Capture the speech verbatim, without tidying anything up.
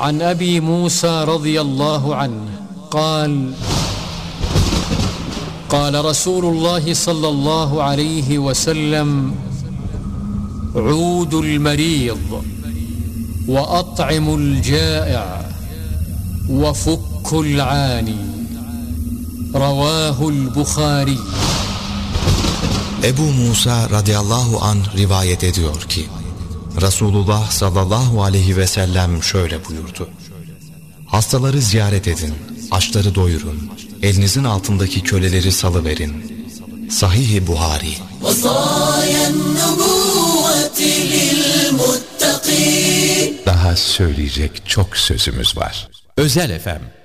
عن أبي موسى رضي الله عنه قال قال رسول الله صلى الله عليه وسلم عودوا المريض وأطعموا الجائع وفكوا العاني رواه البخاري. Ebu Musa radıyallahu anh rivayet ediyor ki Resulullah sallallahu aleyhi ve sellem şöyle buyurdu: hastaları ziyaret edin, açları doyurun, elinizin altındaki köleleri salıverin. Sahih-i Buhari. Daha söyleyecek çok sözümüz var. Özel F M